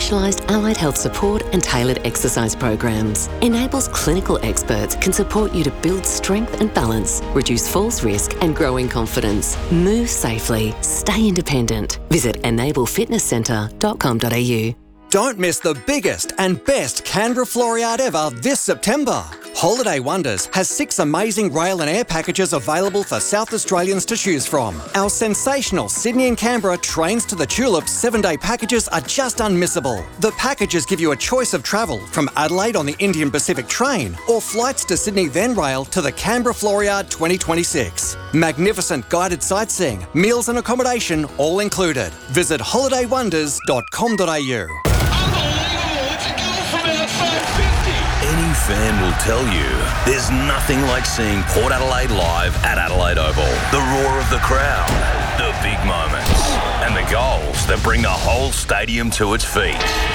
specialised allied health support and tailored exercise programs. Enable's clinical experts can support you to build strength and balance, reduce falls risk and grow in confidence. Move safely. Stay independent. Visit enablefitnesscentre.com.au. Don't miss the biggest and best Canberra Floriade ever this September. Holiday Wonders has 6 amazing rail and air packages available for South Australians to choose from. Our sensational Sydney and Canberra Trains to the Tulips 7-day packages are just unmissable. The packages give you a choice of travel from Adelaide on the Indian Pacific train or flights to Sydney then rail to the Canberra Floriade 2026. Magnificent guided sightseeing, meals and accommodation all included. Visit holidaywonders.com.au. Any fan will tell you there's nothing like seeing Port Adelaide live at Adelaide Oval. The roar of the crowd, the big moments, and the goals that bring the whole stadium to its feet.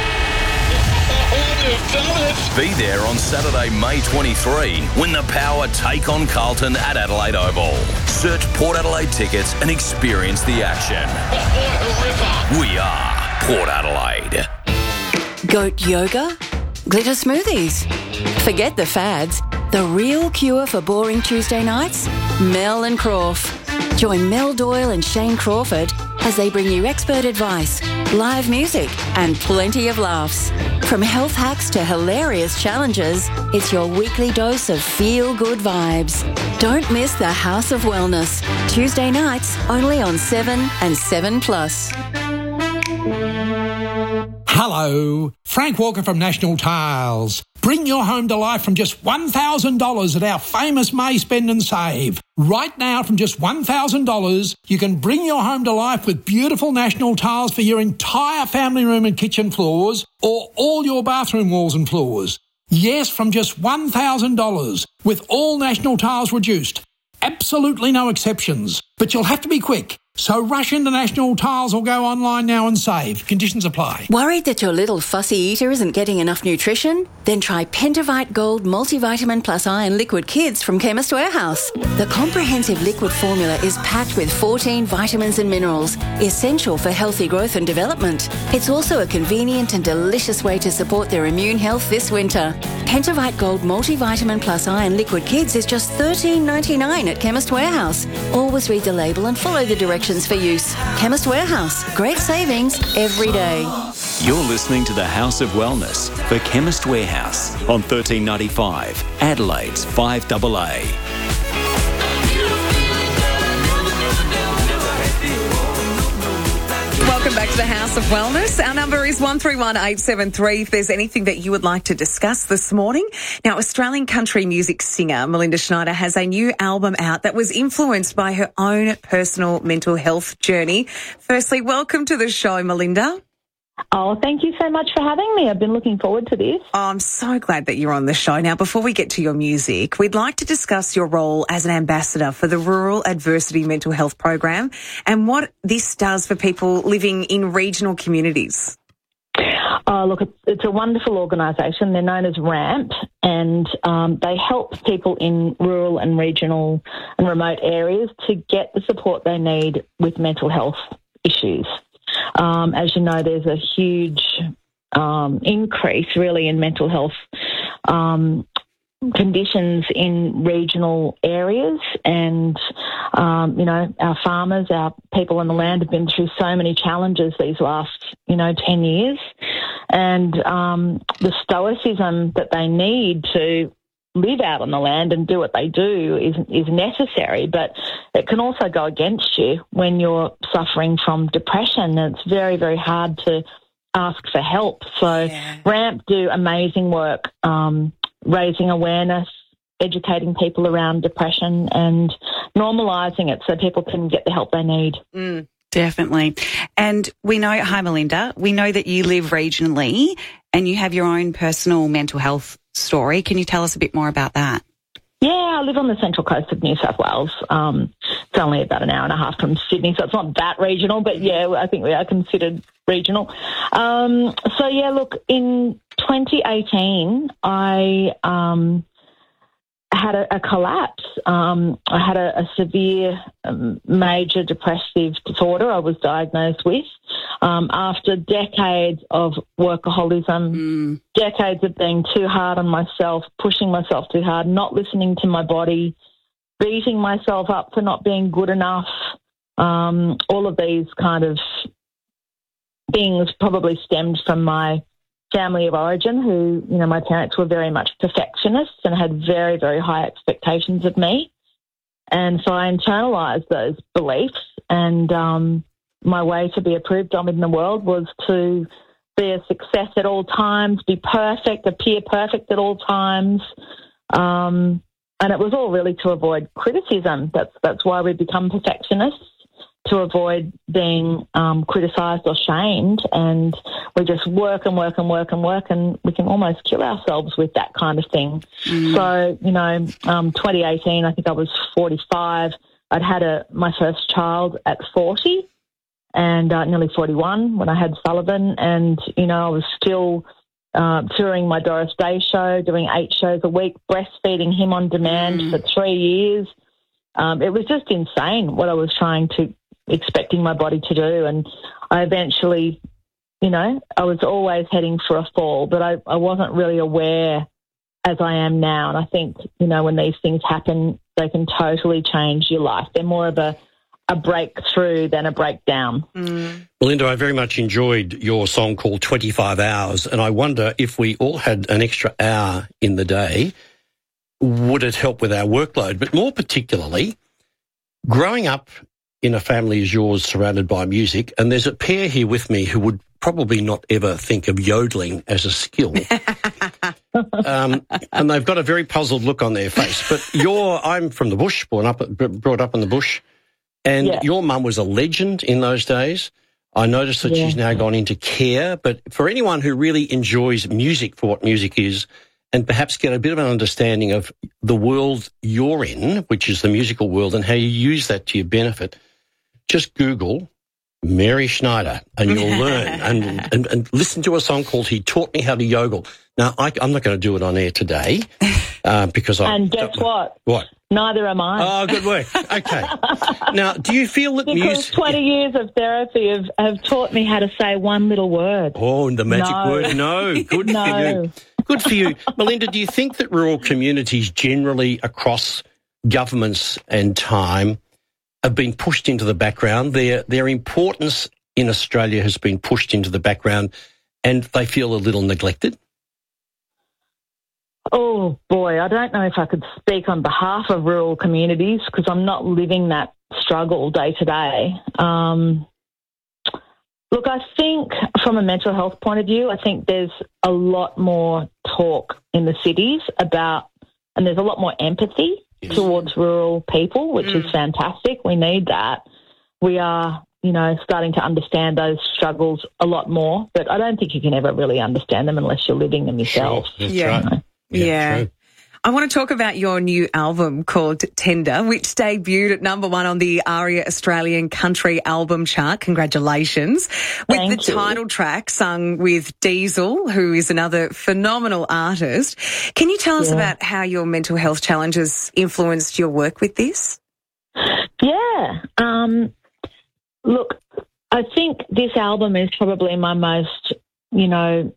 Be there on Saturday, May 23, when the Power take on Carlton at Adelaide Oval. Search Port Adelaide tickets and experience the action. We are Port Adelaide. Goat yoga? Glitter smoothies? Forget the fads. The real cure for boring Tuesday nights? Mel and Crawf. Join Mel Doyle and Shane Crawford as they bring you expert advice, live music and plenty of laughs. From health hacks to hilarious challenges, it's your weekly dose of feel-good vibes. Don't miss the House of Wellness. Tuesday nights only on 7 and 7+. Hello, Frank Walker from National Tiles. Bring your home to life from just $1,000 at our famous May Spend and Save. Right now, from just $1,000, you can bring your home to life with beautiful National Tiles for your entire family room and kitchen floors or all your bathroom walls and floors. Yes, from just $1,000 with all National Tiles reduced. Absolutely no exceptions. But you'll have to be quick. So rush into National Tiles or go online now and save. Conditions apply. Worried that your little fussy eater isn't getting enough nutrition? Then try Pentavite Gold Multivitamin Plus Iron Liquid Kids from Chemist Warehouse. The comprehensive liquid formula is packed with 14 vitamins and minerals, essential for healthy growth and development. It's also a convenient and delicious way to support their immune health this winter. Pentavite Gold Multivitamin Plus Iron Liquid Kids is just $13.99 at Chemist Warehouse. Always read the label and follow the directions for use. Chemist Warehouse. Great savings every day. You're listening to the House of Wellness for Chemist Warehouse on 1395 Adelaide's 5AA. Welcome back to the House of Wellness. Our number is 131873 if there's anything that you would like to discuss this morning. Now, Australian country music singer Melinda Schneider has a new album out that was influenced by her own personal mental health journey. Firstly, welcome to the show, Melinda. Oh, thank you so much for having me. I've been looking forward to this. Oh, I'm so glad that you're on the show. Now, before we get to your music, we'd like to discuss your role as an ambassador for the Rural Adversity Mental Health Program and what this does for people living in regional communities. Look, it's a wonderful organisation. They're known as RAMP, and they help people in rural and regional and remote areas to get the support they need with mental health issues. As you know, there's a huge increase really in mental health conditions in regional areas, and our farmers, our people on the land have been through so many challenges these last 10 years, and the stoicism that they need to live out on the land and do what they do is necessary, but it can also go against you when you're suffering from depression. And it's very, very hard to ask for help. So RAMP do amazing work, raising awareness, educating people around depression and normalising it so people can get the help they need. Definitely. And we know, hi Melinda, we know that you live regionally and you have your own personal mental health story. Can you tell us a bit more about that? Yeah, I live on the central coast of New South Wales. It's only about an hour and a half from Sydney, so it's not that regional, but yeah, I think we are considered regional. Look, in 2018, I had a collapse. I had a severe major depressive disorder I was diagnosed with after decades of workaholism, decades of being too hard on myself, pushing myself too hard, not listening to my body, beating myself up for not being good enough. All of these kind of things probably stemmed from my family of origin, who, you know, my parents were very much perfectionists and had very, very high expectations of me. And so I internalized those beliefs, and my way to be approved of in the world was to be a success at all times, be perfect, appear perfect at all times. And it was all really to avoid criticism. That's why we become perfectionists, to avoid being criticised or shamed. And we just work and work and work and work, and we can almost kill ourselves with that kind of thing. So, you know, 2018, I think I was 45. I'd had my first child at 40 and nearly 41 when I had Sullivan. And, you know, I was still touring my Doris Day show, doing 8 shows a week, breastfeeding him on demand for 3 years. It was just insane what I was expecting my body to do. And I eventually, you know, I was always heading for a fall, but I wasn't really aware as I am now. And I think, you know, when these things happen, they can totally change your life. They're more of a breakthrough than a breakdown. Melinda, I very much enjoyed your song called 25 Hours, and I wonder if we all had an extra hour in the day, would it help with our workload? But more particularly, growing up in a family as yours surrounded by music, and there's a pair here with me who would probably not ever think of yodeling as a skill. And they've got a very puzzled look on their face. But I'm from the bush, brought up in the bush, and your mum was a legend in those days. I noticed that she's now gone into care. But for anyone who really enjoys music for what music is, and perhaps get a bit of an understanding of the world you're in, which is the musical world, and how you use that to your benefit, just Google Mary Schneider and you'll learn and listen to a song called He Taught Me How to Yogle. Now, I'm not going to do it on air today because And guess what? What? Neither am I. Oh, good work. Okay. Now, do you feel that because 20 years of therapy have taught me how to say one little word. Oh, the magic word, no. Good for you. Good for you. Melinda, do you think that rural communities generally across governments and time have been pushed into the background? Their importance in Australia has been pushed into the background and they feel a little neglected? Oh, boy, I don't know if I could speak on behalf of rural communities because I'm not living that struggle day to day. Look, I think from a mental health point of view, I think there's a lot more talk in the cities about, and there's a lot more empathy towards rural people, which is fantastic. We need that. We are, you know, starting to understand those struggles a lot more, but I don't think you can ever really understand them unless you're living them yourself. Sure, that's right. Yeah. True. I want to talk about your new album called Tender, which debuted at number 1 on the ARIA Australian Country Album Chart. Congratulations. With the title track sung with Diesel, who is another phenomenal artist. Can you tell us about how your mental health challenges influenced your work with this? Yeah. Look, I think this album is probably my most, you know,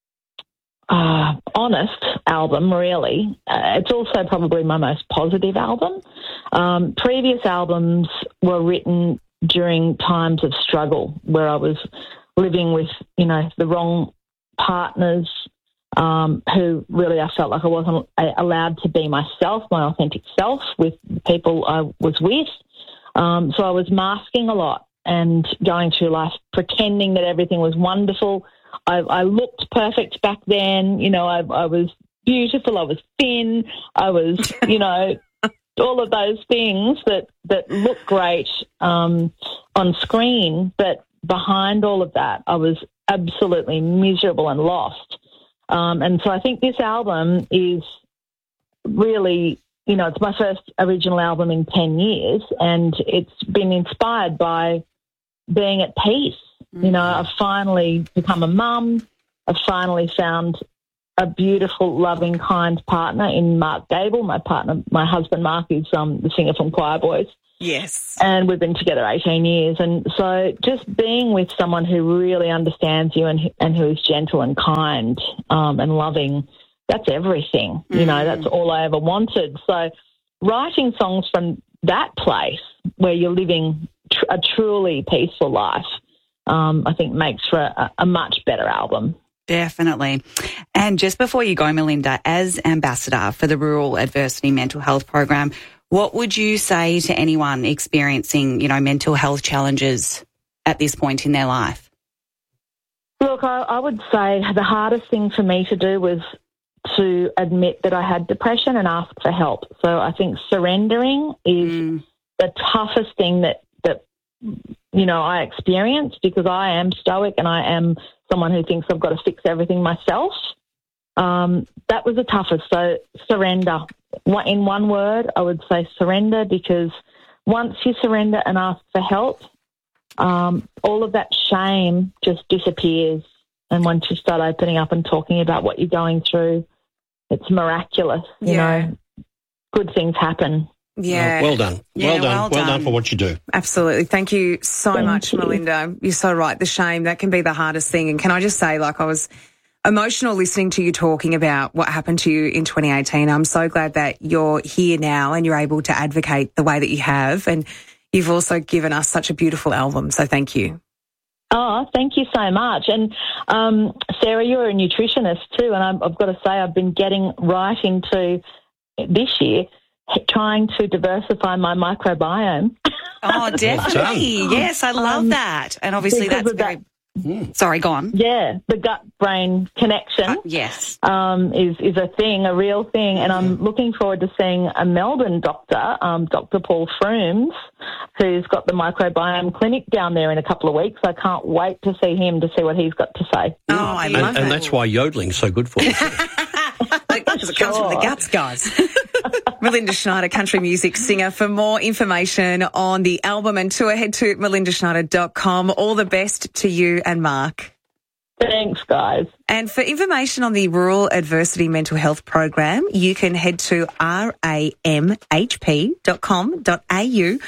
honest album, really. It's also probably my most positive album. Previous albums were written during times of struggle where I was living with, you know, the wrong partners who really I felt like I wasn't allowed to be myself, my authentic self, with the people I was with. So I was masking a lot and going through life pretending that everything was wonderful. I looked perfect back then. You know, I was beautiful. I was thin. I was, you know, all of those things that look great on screen. But behind all of that, I was absolutely miserable and lost. And so I think this album is really, you know, it's my first original album in 10 years, and it's been inspired by being at peace. You know, I've finally become a mum. I've finally found a beautiful, loving, kind partner in Mark Gable, my husband Mark is the singer from Choir Boys. Yes. And we've been together 18 years. And so just being with someone who really understands you and who is gentle and kind and loving, that's everything. You know, that's all I ever wanted. So writing songs from that place where you're living a truly peaceful life, I think makes for a much better album. Definitely. And just before you go, Melinda, as ambassador for the Rural Adversity Mental Health Program, what would you say to anyone experiencing, mental health challenges at this point in their life? Look, I would say the hardest thing for me to do was to admit that I had depression and ask for help. So I think surrendering is the toughest thing that I experienced, because I am stoic and I am someone who thinks I've got to fix everything myself. That was the toughest. So surrender. In one word, I would say surrender, because once you surrender and ask for help, all of that shame just disappears. And once you start opening up and talking about what you're going through, it's miraculous. You know, good things happen. Yeah. Well done. Yeah, well done for what you do. Absolutely. Thank you so much, Melinda. You're so right. The shame, that can be the hardest thing. And can I just say, I was emotional listening to you talking about what happened to you in 2018. I'm so glad that you're here now and you're able to advocate the way that you have. And you've also given us such a beautiful album. So thank you. Oh, thank you so much. And Sarah, you're a nutritionist too. And I've got to say, I've been getting right into this year trying to diversify my microbiome. Oh, definitely. Yes, I love that. And obviously that's very... Sorry, go on. Yeah, the gut-brain connection yes. is a thing, a real thing. And I'm looking forward to seeing a Melbourne doctor, Dr. Paul Frooms, who's got the microbiome clinic down there in a couple of weeks. I can't wait to see him, to see what he's got to say. Oh, I love it. And that's why yodeling's so good for you. Because it comes from the guts, guys. Melinda Schneider, country music singer. For more information on the album and tour, head to melindaschneider.com. All the best to you and Mark. Thanks, guys. And for information on the Rural Adversity Mental Health Program, you can head to ramhp.com.au.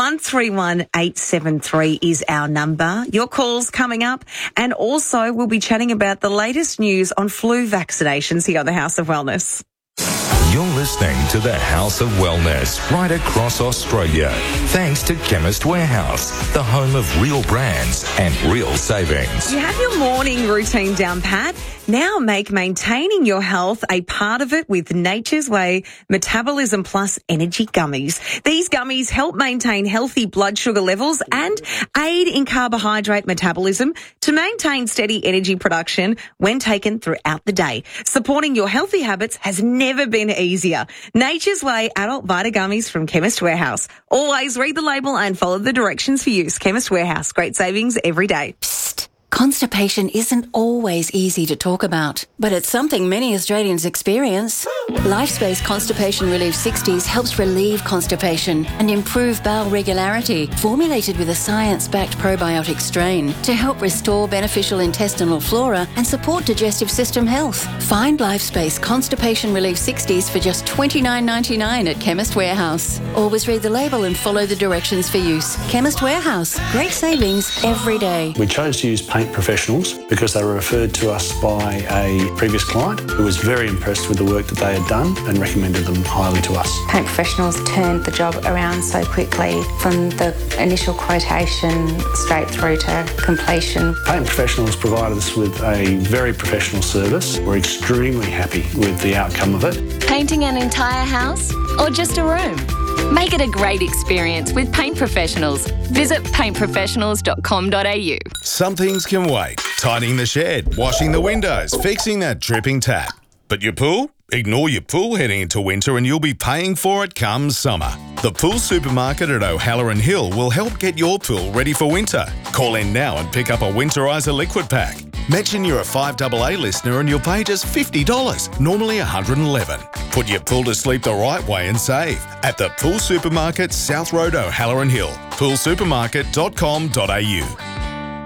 131873 is our number. Your call's coming up. And also, we'll be chatting about the latest news on flu vaccinations here on the House of Wellness. You're listening to the House of Wellness right across Australia. Thanks to Chemist Warehouse, the home of real brands and real savings. You have your morning routine down pat. Now make maintaining your health a part of it with Nature's Way Metabolism Plus Energy Gummies. These gummies help maintain healthy blood sugar levels and aid in carbohydrate metabolism to maintain steady energy production when taken throughout the day. Supporting your healthy habits has never been easier. Nature's Way Adult Vita Gummies from Chemist Warehouse. Always read the label and follow the directions for use. Chemist Warehouse. Great savings every day. Psst. Constipation isn't always easy to talk about, but it's something many Australians experience. LifeSpace Constipation Relief 60s helps relieve constipation and improve bowel regularity, formulated with a science-backed probiotic strain to help restore beneficial intestinal flora and support digestive system health. Find LifeSpace Constipation Relief 60s for just $29.99 at Chemist Warehouse. Always read the label and follow the directions for use. Chemist Warehouse. Great savings every day. We chose to use Paint Professionals because they were referred to us by a previous client who was very impressed with the work that they had done and recommended them highly to us. Paint Professionals turned the job around so quickly from the initial quotation straight through to completion. Paint Professionals provided us with a very professional service. We're extremely happy with the outcome of it. Painting an entire house or just a room? Make it a great experience with Paint Professionals. Visit paintprofessionals.com.au. Some things can wait. Tidying the shed, washing the windows, fixing that dripping tap. But your pool? Ignore your pool heading into winter and you'll be paying for it come summer. The Pool Supermarket at O'Halloran Hill will help get your pool ready for winter. Call in now and pick up a Winterizer liquid pack. Mention you're a 5AA listener and you'll pay just $50, normally $111. Put your pool to sleep the right way and save at the Pool Supermarket, South Road, O'Halloran Hill. poolsupermarket.com.au.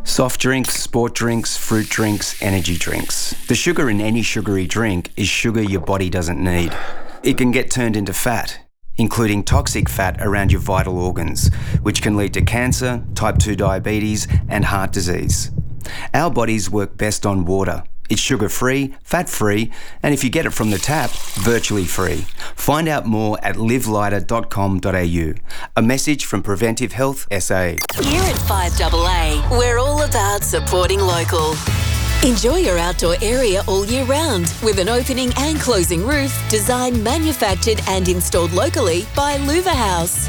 Soft drinks, sport drinks, fruit drinks, energy drinks. The sugar in any sugary drink is sugar your body doesn't need. It can get turned into fat, including toxic fat around your vital organs, which can lead to cancer, type 2 diabetes, and heart disease. Our bodies work best on water. It's sugar-free, fat-free, and if you get it from the tap, virtually free. Find out more at livelighter.com.au. A message from Preventive Health SA. Here at 5AA, we're all about supporting local. Enjoy your outdoor area all year round with an opening and closing roof designed, manufactured and installed locally by Louver House.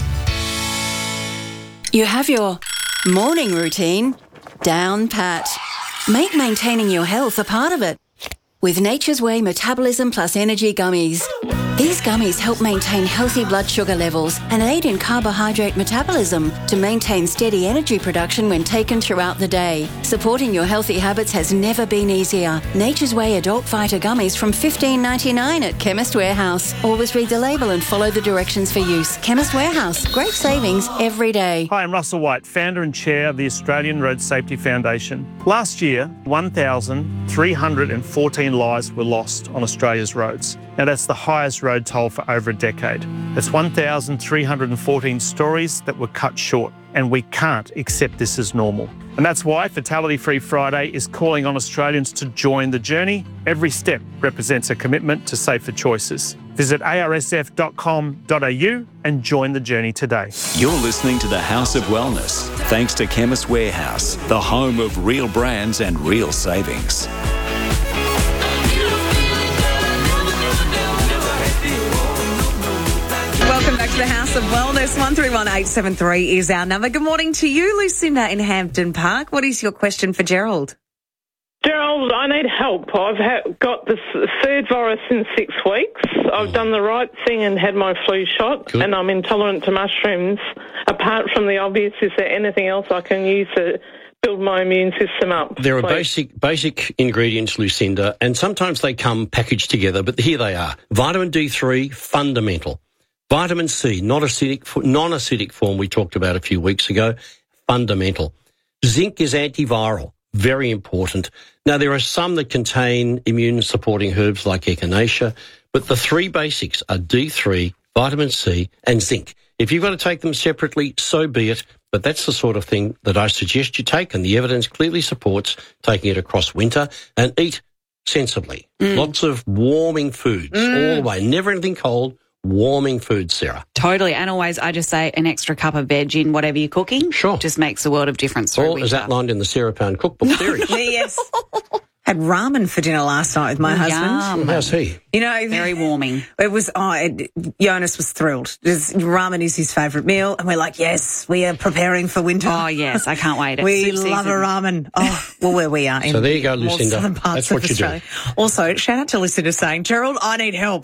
You have your morning routine down pat. Make maintaining your health a part of it with Nature's Way Metabolism Plus Energy Gummies. These gummies help maintain healthy blood sugar levels and aid in carbohydrate metabolism to maintain steady energy production when taken throughout the day. Supporting your healthy habits has never been easier. Nature's Way Adult Fighter Gummies from $15.99 at Chemist Warehouse. Always read the label and follow the directions for use. Chemist Warehouse. Great savings every day. Hi, I'm Russell White, founder and chair of the Australian Road Safety Foundation. Last year, 1,314 lives were lost on Australia's roads. Now, that's the highest road toll for over a decade. That's 1,314 stories that were cut short, and we can't accept this as normal. And that's why Fatality Free Friday is calling on Australians to join the journey. Every step represents a commitment to safer choices. Visit arsf.com.au and join the journey today. You're listening to the House of Wellness, thanks to Chemist Warehouse, the home of real brands and real savings. Welcome back to the House of Wellness. 131873 is our number. Good morning to you, Lucinda in Hampton Park. What is your question for Gerald? Gerald, I need help. I've got this third virus in 6 weeks. I've done the right thing and had my flu shot. Good. And I'm intolerant to mushrooms. Apart from the obvious, is there anything else I can use to build my immune system up? There are basic ingredients, Lucinda, and sometimes they come packaged together, but here they are. Vitamin D3, fundamental. Vitamin C, non-acidic form we talked about a few weeks ago, fundamental. Zinc is antiviral, very important. Now, there are some that contain immune-supporting herbs like echinacea, but the three basics are D3, vitamin C, and zinc. If you've got to take them separately, so be it, but that's the sort of thing that I suggest you take, and the evidence clearly supports taking it across winter, and eat sensibly. Lots of warming foods all the way, never anything cold. Warming food, Sarah. Totally. And always, I just say an extra cup of veg in whatever you're cooking. Sure. Just makes a world of difference. All as outlined in the Sarah Pound cookbook series. Yes. Had ramen for dinner last night with my husband. How's he? You know, very warming. It was. Jonas was thrilled. Ramen is his favourite meal, and we're like, yes, we are preparing for winter. Oh yes, I can't wait. We love a ramen. Oh, well, where we are. So there you go, Lucinda. That's what you do. Also, shout out to Lucinda saying, Gerald, I need help.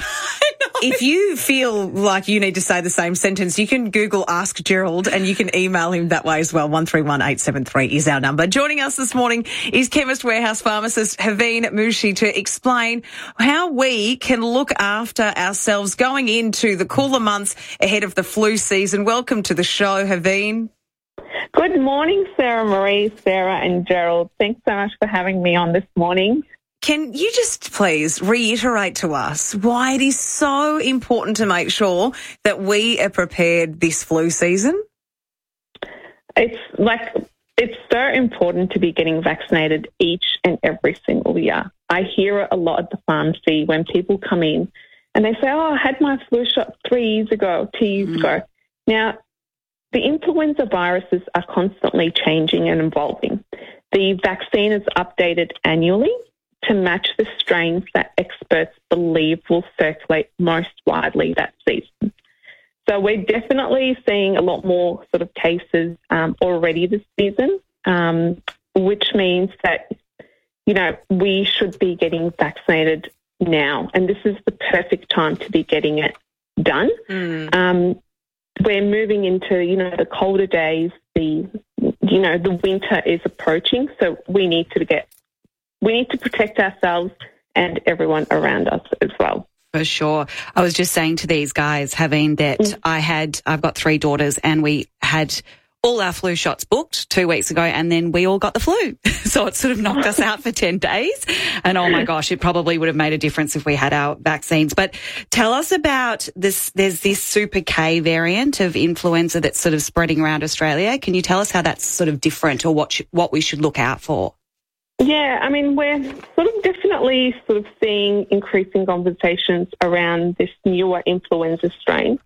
If you feel like you need to say the same sentence, you can Google Ask Gerald and you can email him that way as well. 131873 is our number. Joining us this morning is Chemist Warehouse pharmacist Haveen Mushi to explain how we can look after ourselves going into the cooler months ahead of the flu season. Welcome to the show, Haveen. Good morning, Sarah Marie, Sarah and Gerald. Thanks so much for having me on this morning. Can you just please reiterate to us why it is so important to make sure that we are prepared this flu season? It's so important to be getting vaccinated each and every single year. I hear it a lot at the pharmacy when people come in and they say, oh, I had my flu shot 3 years ago, 2 years ago. Now, the influenza viruses are constantly changing and evolving. The vaccine is updated annually to match the strains that experts believe will circulate most widely that season. So we're definitely seeing a lot more sort of cases already this season, which means that, you know, we should be getting vaccinated now. And this is the perfect time to be getting it done. We're moving into, you know, the colder days, the winter is approaching. So we need to protect ourselves and everyone around us as well. For sure. I was just saying to these guys, having that I've got 3 daughters and we had all our flu shots booked 2 weeks ago, and then we all got the flu. So it sort of knocked us out for 10 days. And oh my gosh, it probably would have made a difference if we had our vaccines. But tell us about this. There's this Super K variant of influenza that's sort of spreading around Australia. Can you tell us how that's sort of different, or what we should look out for? Yeah, I mean, we're sort of definitely sort of seeing increasing conversations around this newer influenza strain.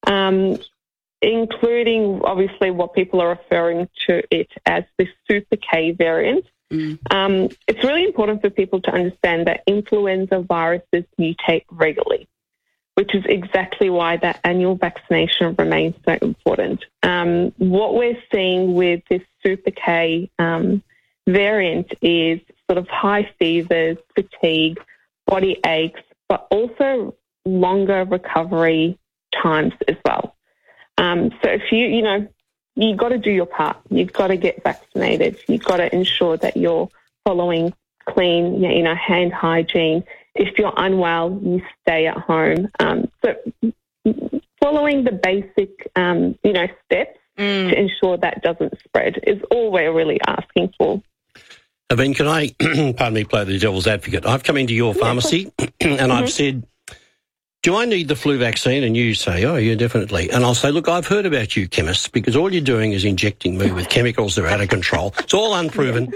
Including, obviously, what people are referring to it as the Super K variant. It's really important for people to understand that influenza viruses mutate regularly, which is exactly why that annual vaccination remains so important. What we're seeing with this Super K variant is sort of high fevers, fatigue, body aches, but also longer recovery times as well. So if you got to do your part. You've got to get vaccinated. You've got to ensure that you're following clean, hand hygiene. If you're unwell, you stay at home. So following the basic, steps to ensure that doesn't spread is all we're really asking for. Aveen, can I, pardon me, play the devil's advocate? I've come into your pharmacy and I've said, do I need the flu vaccine? And you say, oh, yeah, definitely. And I'll say, look, I've heard about you chemists because all you're doing is injecting me with chemicals that are out of control. It's all unproven.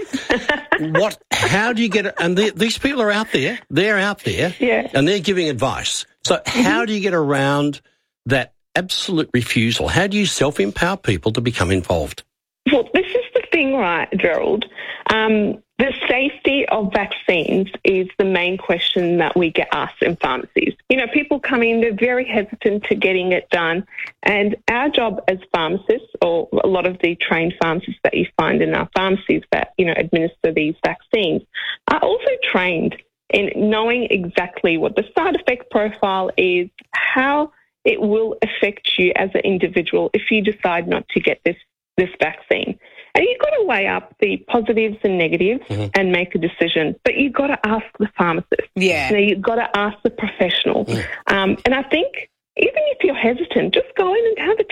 How do you get it? And these people are out there. They're out there. Yeah. And they're giving advice. So how do you get around that absolute refusal? How do you self-empower people to become involved? Well, this is the thing, right, Gerald? The safety of vaccines is the main question that we get asked in pharmacies. People come in, they're very hesitant to getting it done. And our job as pharmacists, or a lot of the trained pharmacists that you find in our pharmacies that, administer these vaccines, are also trained in knowing exactly what the side effect profile is, how it will affect you as an individual if you decide not to get this vaccine. And you've got to weigh up the positives and negatives and make a decision. But you've got to ask the pharmacist. Yeah. You've got to ask the professional. And I think even if you're hesitant, just go in and have a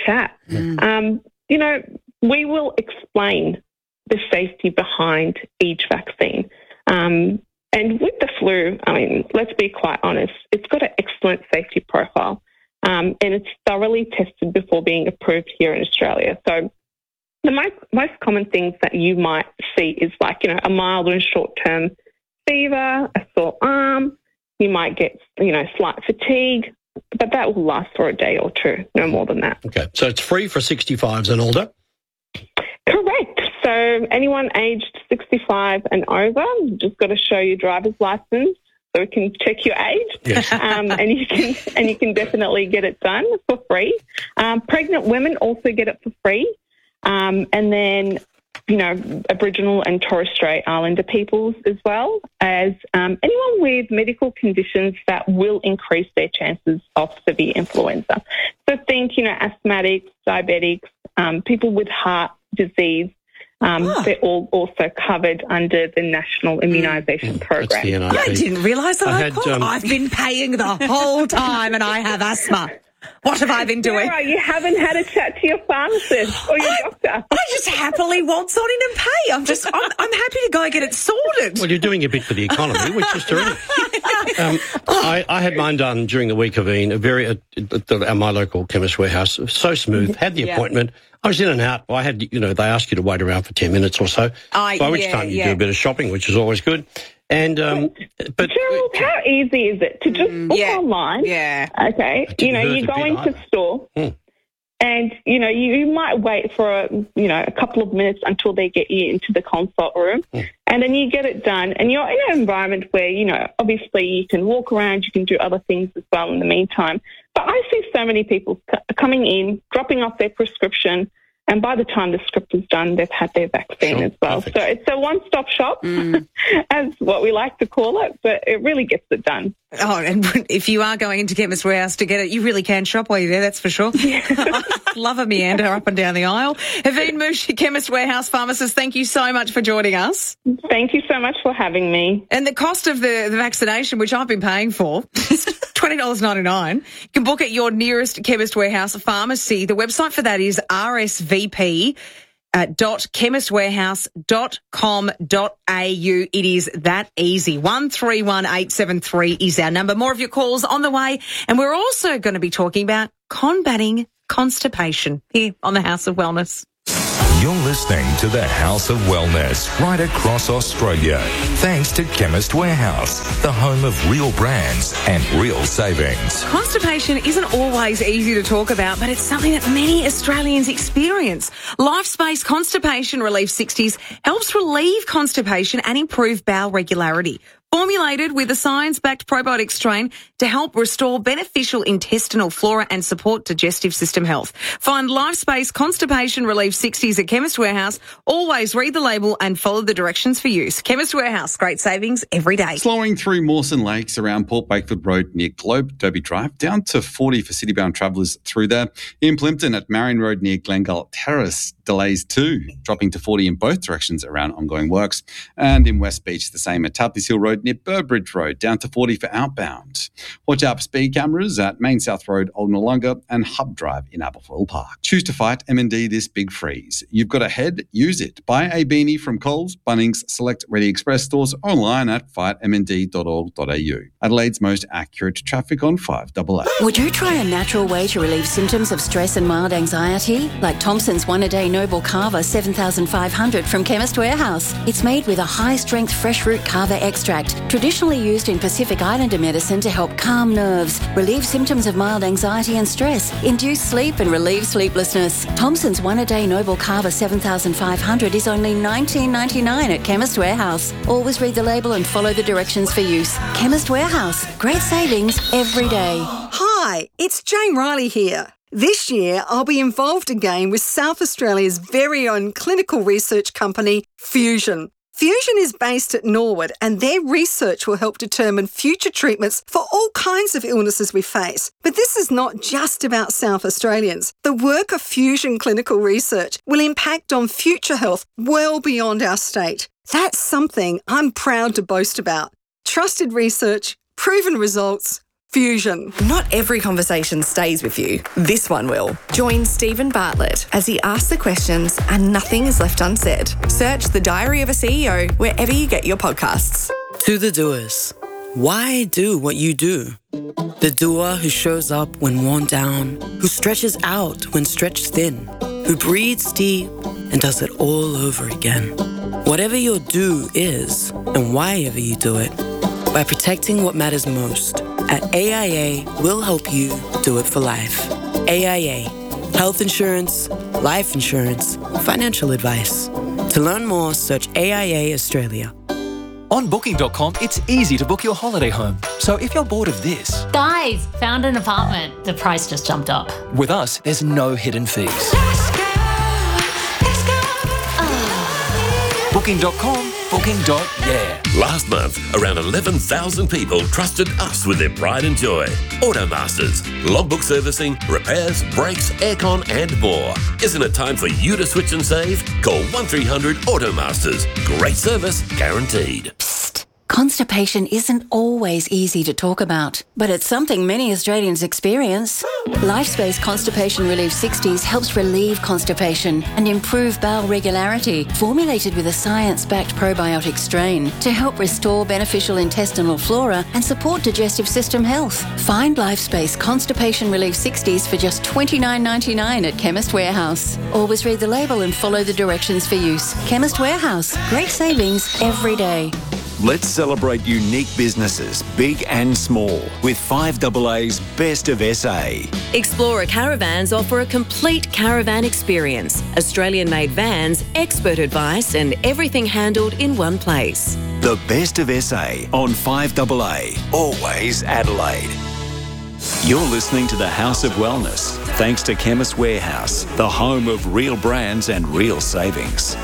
chat. We will explain the safety behind each vaccine. And with the flu, I mean, let's be quite honest, it's got an excellent safety profile. And it's thoroughly tested before being approved here in Australia. So the most common things that you might see is like, a mild and short-term fever, a sore arm. You might get, slight fatigue, but that will last for a day or two, no more than that. Okay, so it's free for 65s and older? Correct. So anyone aged 65 and over, you've just got to show your driver's license so we can check your age. Yes. And you can definitely get it done for free. Pregnant women also get it for free. And then, Aboriginal and Torres Strait Islander peoples as well as anyone with medical conditions that will increase their chances of severe influenza. So think, asthmatics, diabetics, people with heart disease. They're all also covered under the National Immunisation Program. I didn't realise that. I've been paying the whole time and I have asthma. What have I been doing? Sarah, you haven't had a chat to your pharmacist or your doctor. I just happily waltz on in and pay. I'm happy to go get it sorted. Well, you're doing a bit for the economy, which is terrific. I had mine done during the week of Ian, at my local Chemist Warehouse. So smooth, had the appointment. I was in and out. I had, they ask you to wait around for 10 minutes or so, by which time you do a bit of shopping, which is always good. And but Gerald, how easy is it to just book online? Yeah. Okay. You go into store and, you might wait for a couple of minutes until they get you into the consult room and then you get it done and you're in an environment where, obviously you can walk around, you can do other things as well in the meantime. But I see so many people coming in, dropping off their prescription, and by the time the script is done, they've had their vaccine as well. Perfect. So it's a one-stop shop, as what we like to call it, but it really gets it done. Oh, and if you are going into Chemist Warehouse to get it, you really can shop while you're there, that's for sure. Love a meander up and down the aisle. Haveen Mooshi, Chemist Warehouse pharmacist, thank you so much for joining us. Thank you so much for having me. And the cost of the vaccination, which I've been paying for, $20.99. You can book at your nearest Chemist Warehouse pharmacy. The website for that is rsv.com.au. VP .chemistwarehouse.com.au. It is that easy. 131873 is our number. More of your calls on the way. And we're also going to be talking about combating constipation here on the House of Wellness. You're listening to the House of Wellness right across Australia. Thanks to Chemist Warehouse, the home of real brands and real savings. Constipation isn't always easy to talk about, but it's something that many Australians experience. LifeSpace Constipation Relief 60s helps relieve constipation and improve bowel regularity. Formulated with a science-backed probiotic strain to help restore beneficial intestinal flora and support digestive system health. Find LifeSpace Constipation Relief 60s at Chemist Warehouse. Always read the label and follow the directions for use. Chemist Warehouse, great savings every day. Slowing through Mawson Lakes around Port Bakeford Road near Globe Derby Drive, down to 40 for city-bound travellers through there. In Plympton at Marion Road near Glengall Terrace, delays too, dropping to 40 in both directions around ongoing works. And in West Beach, the same at Tapley's Hill Road near Burbridge Road, down to 40 for outbound. Watch out for speed cameras at Main South Road, Old Noarlunga and Hub Drive in Aberfoyle Park. Choose to fight M&D this big freeze. You've got a head, use it. Buy a beanie from Coles, Bunnings, select Ready Express stores, online at fightmnd.org.au. Adelaide's most accurate traffic on 5AA. Would you try a natural way to relieve symptoms of stress and mild anxiety? Like Thompson's One-A-Day Noble Kava 7500 from Chemist Warehouse. It's made with a high-strength fresh root kava extract, traditionally used in Pacific Islander medicine to help calm nerves, relieve symptoms of mild anxiety and stress, induce sleep and relieve sleeplessness. Thompson's One-A-Day Noble Kava 7500 is only $19.99 at Chemist Warehouse. Always read the label and follow the directions for use. Chemist Warehouse. Great savings every day. Hi, it's Jane Riley here. This year, I'll be involved again with South Australia's very own clinical research company, Fusion. Fusion is based at Norwood and their research will help determine future treatments for all kinds of illnesses we face. But this is not just about South Australians. The work of Fusion Clinical Research will impact on future health well beyond our state. That's something I'm proud to boast about. Trusted research, proven results, Fusion. Not every conversation stays with you. This one will. Join Stephen Bartlett as he asks the questions and nothing is left unsaid. Search The Diary of a CEO wherever you get your podcasts. To the doers. Why do what you do? The doer who shows up when worn down, who stretches out when stretched thin, who breathes deep and does it all over again. Whatever your do is, and why ever you do it, by protecting what matters most, at AIA, we'll help you do it for life. AIA, health insurance, life insurance, financial advice. To learn more, search AIA Australia. On Booking.com, it's easy to book your holiday home. So if you're bored of this... Guys, found an apartment. The price just jumped up. With us, there's no hidden fees. Booking.com, booking.yeah. Last month, around 11,000 people trusted us with their pride and joy. Automasters, logbook servicing, repairs, brakes, aircon and more. Isn't it time for you to switch and save? Call 1300 Automasters. Great service guaranteed. Constipation isn't always easy to talk about, but it's something many Australians experience. LifeSpace Constipation Relief 60s helps relieve constipation and improve bowel regularity, formulated with a science-backed probiotic strain to help restore beneficial intestinal flora and support digestive system health. Find LifeSpace Constipation Relief 60s for just $29.99 at Chemist Warehouse. Always read the label and follow the directions for use. Chemist Warehouse. Great savings every day. Let's celebrate unique businesses, big and small, with 5AA's Best of SA. Explorer Caravans offer a complete caravan experience. Australian-made vans, expert advice and everything handled in one place. The Best of SA on 5AA, always Adelaide. You're listening to the House of Wellness, thanks to Chemist Warehouse, the home of real brands and real savings.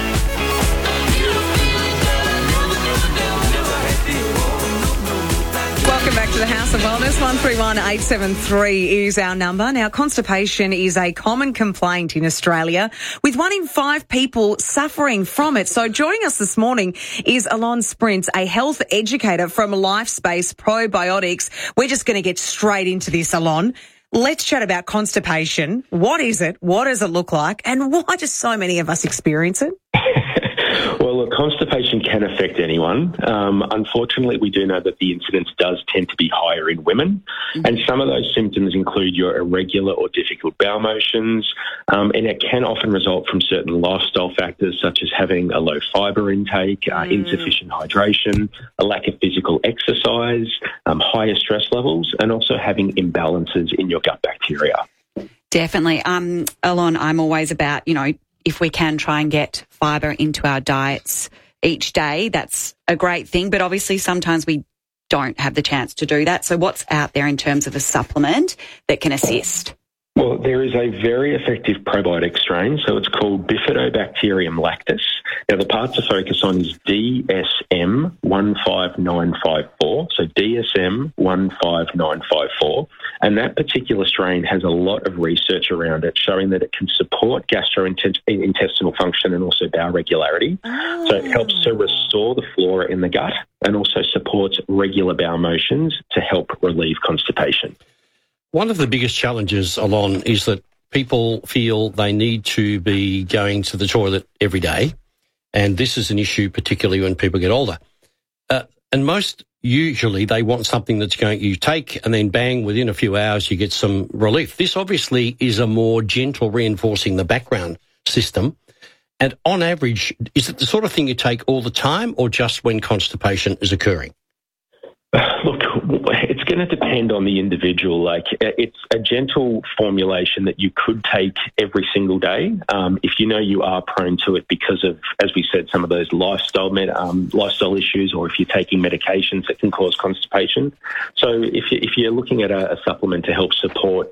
Welcome back to the House of Wellness. 131873 is our number. Now, constipation is a common complaint in Australia, with 1 in 5 people suffering from it. So joining us this morning is Alon Sprintz, a health educator from LifeSpace Probiotics. We're just going to get straight into this, Alon. Let's chat about constipation. What is it? What does it look like? And why do so many of us experience it? Well, look, constipation can affect anyone. Unfortunately, we do know that the incidence does tend to be higher in women. And some of those symptoms include your irregular or difficult bowel motions. And it can often result from certain lifestyle factors such as having a low fibre intake, insufficient hydration, a lack of physical exercise, higher stress levels, and also having imbalances in your gut bacteria. Definitely. Alon, I'm always about, if we can try and get fibre into our diets each day, that's a great thing. But obviously sometimes we don't have the chance to do that. So what's out there in terms of a supplement that can assist? Well, there is a very effective probiotic strain, so it's called Bifidobacterium lactis. Now, the part to focus on is DSM 15954, so DSM 15954, and that particular strain has a lot of research around it showing that it can support gastrointestinal function and also bowel regularity. So it helps to restore the flora in the gut and also supports regular bowel motions to help relieve constipation. One of the biggest challenges, Alon, is that people feel they need to be going to the toilet every day, and this is an issue particularly when people get older. And most usually they want something that's going you take and then bang, within a few hours you get some relief. This obviously is a more gentle reinforcing the background system. And on average, is it the sort of thing you take all the time or just when constipation is occurring? Look, it's going to depend on the individual. It's a gentle formulation that you could take every single day if you know you are prone to it because of, as we said, some of those lifestyle issues, or if you're taking medications that can cause constipation. So if you're looking at a supplement to help support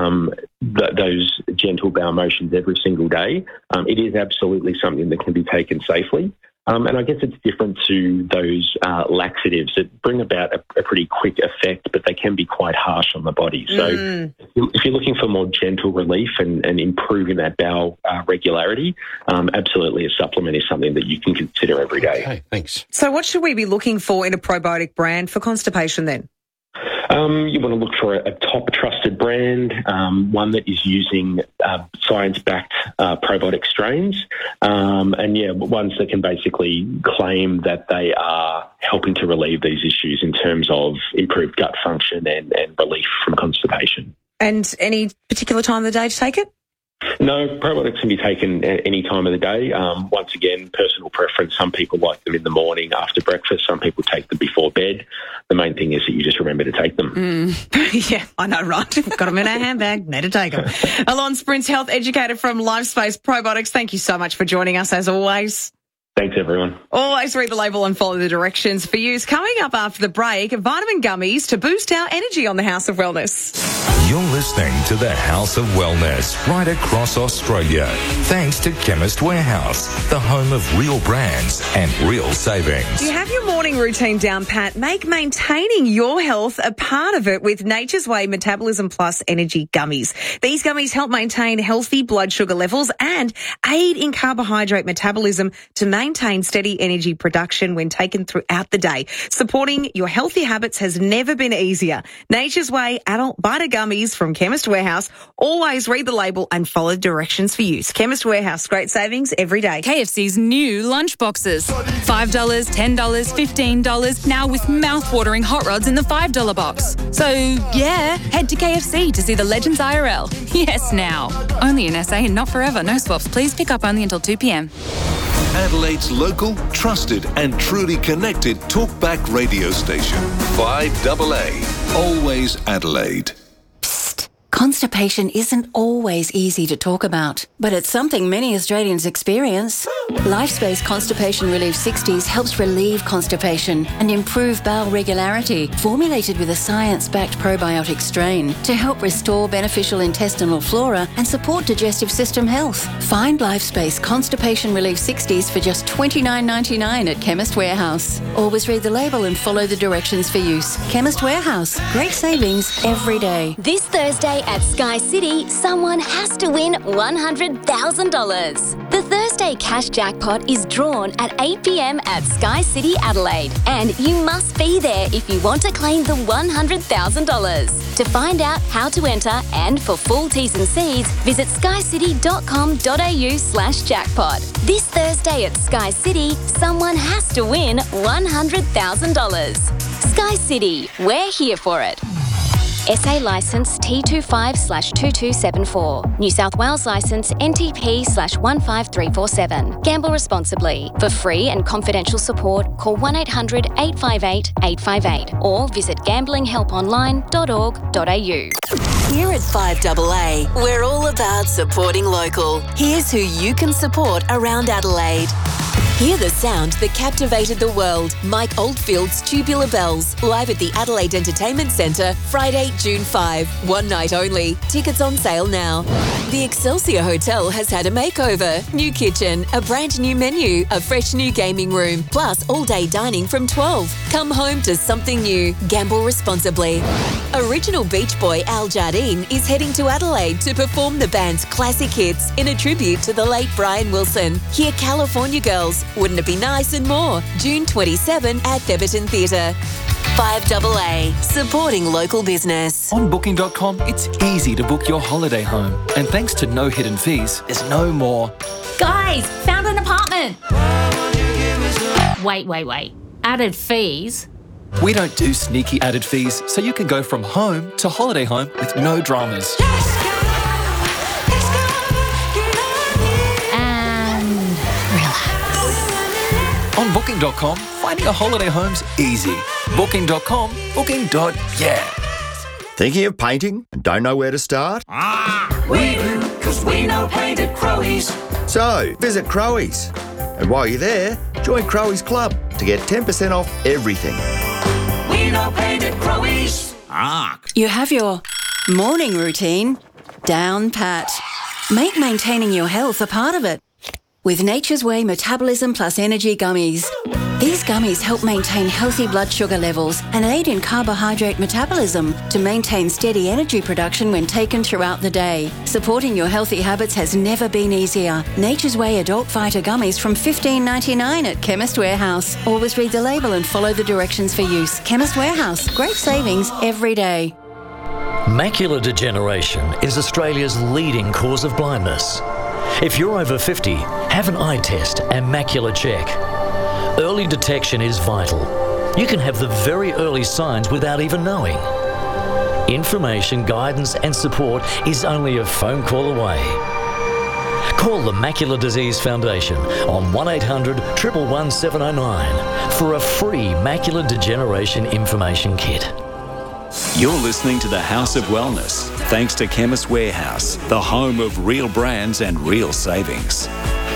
those gentle bowel motions every single day, it is absolutely something that can be taken safely. And I guess it's different to those laxatives that bring about a pretty quick effect, but they can be quite harsh on the body. So if you're looking for more gentle relief and improving that bowel regularity, absolutely a supplement is something that you can consider every day. Okay, thanks. So what should we be looking for in a probiotic brand for constipation then? You want to look for a top trusted brand, one that is using science-backed probiotic strains, ones that can basically claim that they are helping to relieve these issues in terms of improved gut function and relief from constipation. And any particular time of the day to take it? No, probiotics can be taken at any time of the day. Once again, personal preference. Some people like them in the morning after breakfast. Some people take them before bed. The main thing is that you just remember to take them. Yeah, I know, right? Got them in our handbag. Need to take them. Alon Sprintz, health educator from Lifespace Probiotics. Thank you so much for joining us, as always. Thanks, everyone. Always read the label and follow the directions for use. Coming up after the break, vitamin gummies to boost our energy on the House of Wellness. You're listening to the House of Wellness right across Australia. Thanks to Chemist Warehouse, the home of real brands and real savings. Do you have your morning routine down pat? Make maintaining your health a part of it with Nature's Way Metabolism Plus Energy Gummies. These gummies help maintain healthy blood sugar levels and aid in carbohydrate metabolism to maintain steady energy production when taken throughout the day. Supporting your healthy habits has never been easier. Nature's Way Adult Biter Gummies from Chemist Warehouse. Always read the label and follow directions for use. Chemist Warehouse, great savings every day. KFC's new lunch boxes. $5, $10, $15, now with mouth-watering hot rods in the $5 box. So, yeah, head to KFC to see the Legends IRL. Yes, now. Only in SA and not forever. No swaps. Please pick up only until 2 p.m. Adelaide's local, trusted and truly connected talkback radio station. 5AA. Always Adelaide. Constipation isn't always easy to talk about, but it's something many Australians experience. Lifespace Constipation Relief 60s helps relieve constipation and improve bowel regularity, formulated with a science-backed probiotic strain to help restore beneficial intestinal flora and support digestive system health. Find Lifespace Constipation Relief 60s for just $29.99 at Chemist Warehouse. Always read the label and follow the directions for use. Chemist Warehouse, great savings every day. This Thursday at Sky City, someone has to win $100,000. The Thursday Thursday cash jackpot is drawn at 8 p.m. at Sky City, Adelaide. And you must be there if you want to claim the $100,000. To find out how to enter and for full T's and C's, visit skycity.com.au/jackpot. This Thursday at Sky City, someone has to win $100,000. Sky City, we're here for it. SA licence T25/2274. New South Wales licence NTP/15347. Gamble responsibly. For free and confidential support, call 1-800-858-858 or visit gamblinghelponline.org.au. Here at 5AA, we're all about supporting local. Here's who you can support around Adelaide. Hear the sound that captivated the world. Mike Oldfield's Tubular Bells, live at the Adelaide Entertainment Centre, Friday, June 5. One night only. Tickets on sale now. The Excelsior Hotel has had a makeover. New kitchen, a brand new menu, a fresh new gaming room, plus all-day dining from 12. Come home to something new. Gamble responsibly. Original Beach Boy Al Jardine is heading to Adelaide to perform the band's classic hits in a tribute to the late Brian Wilson. Hear California Girls, Wouldn't It Be Nice and more. June 27 at Beaverton Theatre. 5AA, supporting local business. On Booking.com, it's easy to book your holiday home. And thanks to no hidden fees, there's no more. Guys, found an apartment. Wait. Added fees? We don't do sneaky added fees, so you can go from home to holiday home with no dramas. On Booking.com, finding a holiday home's easy. Booking.com, booking.yeah. Thinking of painting and don't know where to start? We do, because we know paint at Crowies. So, visit Crowies. And while you're there, join Crowies Club to get 10% off everything. We know paint at Crowies. You have your morning routine down pat. Make maintaining your health a part of it. With Nature's Way Metabolism Plus Energy Gummies. These gummies help maintain healthy blood sugar levels and aid in carbohydrate metabolism to maintain steady energy production when taken throughout the day. Supporting your healthy habits has never been easier. Nature's Way Adult Fighter Gummies from $15.99 at Chemist Warehouse. Always read the label and follow the directions for use. Chemist Warehouse. Great savings every day. Macular degeneration is Australia's leading cause of blindness. If you're over 50, have an eye test and macular check. Early detection is vital. You can have the very early signs without even knowing. Information, guidance and support is only a phone call away. Call the Macular Disease Foundation on 1-800-111-709 for a free macular degeneration information kit. You're listening to the House of Wellness, thanks to Chemist Warehouse, the home of real brands and real savings.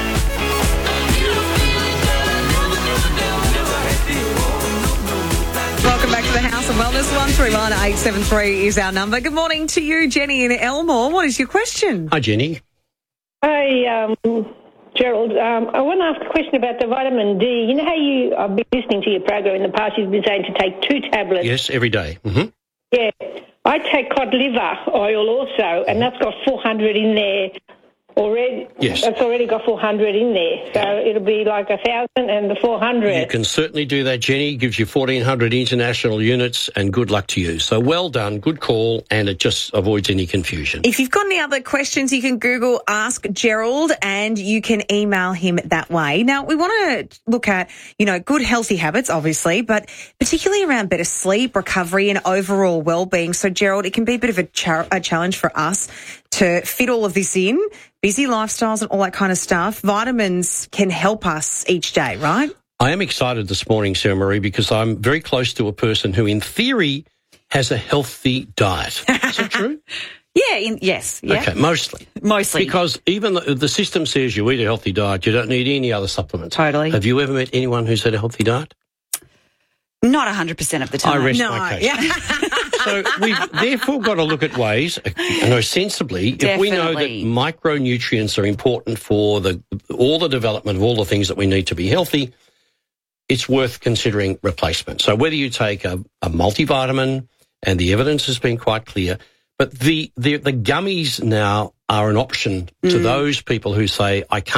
Welcome back to the House of Wellness. 131873 is our number. Good morning to you, Jenny in Elmore. What is your question? Hi, Jenny. Hi, Gerald. I want to ask a question about the vitamin D. You know how I've been listening to your program in the past, you've been saying to take 2 tablets. Yes, every day. Mm-hmm. Yeah. I take cod liver oil also, and that's got 400 in there already. Yes. It's already got 400 in there. So it'll be like 1,000 and the 400. You can certainly do that, Jenny. Gives you 1,400 international units, and good luck to you. So well done, good call, and it just avoids any confusion. If you've got any other questions, you can Google Ask Gerald and you can email him that way. Now, we want to look at, good healthy habits, obviously, but particularly around better sleep, recovery and overall well-being. So, Gerald, it can be a bit of a challenge for us to fit all of this in, busy lifestyles and all that kind of stuff. Vitamins can help us each day, right? I am excited this morning, Sarah Marie, because I'm very close to a person who, in theory, has a healthy diet. Is that true? Yeah, yes. Yeah. Okay, mostly. Because even the system says you eat a healthy diet, you don't need any other supplements. Totally. Have you ever met anyone who's had a healthy diet? Not 100% of the time. I rest my case. Yeah. So we've therefore got to look at ways, sensibly, if we know that micronutrients are important for all the development of all the things that we need to be healthy, it's worth considering replacement. So whether you take a multivitamin, and the evidence has been quite clear, but the gummies now are an option to those people who say, I can't